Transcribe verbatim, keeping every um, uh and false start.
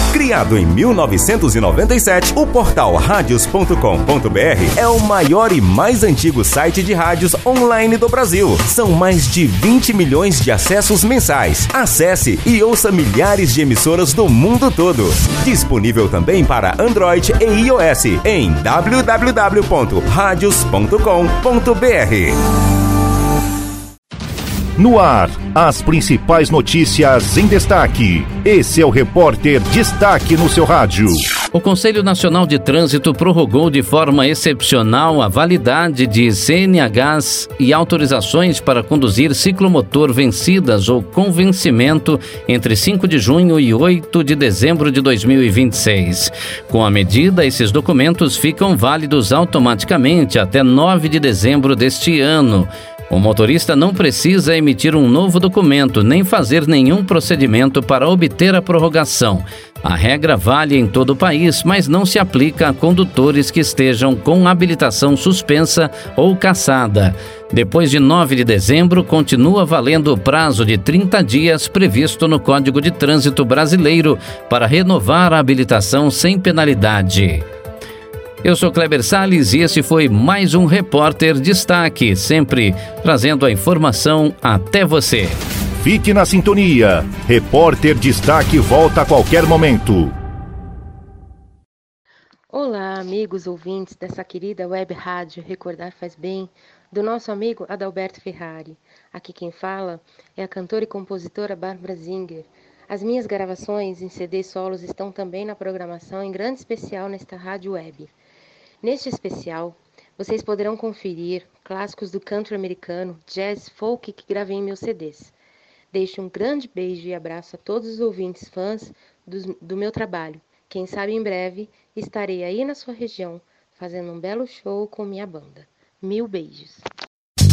Criado em mil novecentos e noventa e sete, o portal radios ponto com ponto br é o maior e mais antigo site de rádios online do Brasil. São mais de vinte milhões de acessos mensais. Acesse e ouça milhares de emissoras do mundo todo. Disponível também para Android e iOS em w w w ponto radios ponto com ponto br. No ar, as principais notícias em destaque. Esse é o Repórter Destaque no seu rádio. O Conselho Nacional de Trânsito prorrogou de forma excepcional a validade de C N Hs e autorizações para conduzir ciclomotor vencidas ou com vencimento entre cinco de junho e oito de dezembro de dois mil e vinte e seis. Com a medida, esses documentos ficam válidos automaticamente até nove de dezembro deste ano. O motorista não precisa emitir um novo documento nem fazer nenhum procedimento para obter a prorrogação. A regra vale em todo o país, mas não se aplica a condutores que estejam com habilitação suspensa ou cassada. Depois de nove de dezembro, continua valendo o prazo de trinta dias previsto no Código de Trânsito Brasileiro para renovar a habilitação sem penalidade. Eu sou Kleber Salles e esse foi mais um Repórter Destaque, sempre trazendo a informação até você. Fique na sintonia. Repórter Destaque volta a qualquer momento. Olá, amigos ouvintes dessa querida web rádio Recordar Faz Bem, do nosso amigo Adalberto Ferrari. Aqui quem fala é a cantora e compositora Bárbara Zinger. As minhas gravações em C D solos estão também na programação em grande especial nesta rádio web. Neste especial, vocês poderão conferir clássicos do country americano, jazz, folk que gravei em meus C Ds. Deixo um grande beijo e abraço a todos os ouvintes fãs do, do meu trabalho. Quem sabe em breve estarei aí na sua região, fazendo um belo show com minha banda. Mil beijos!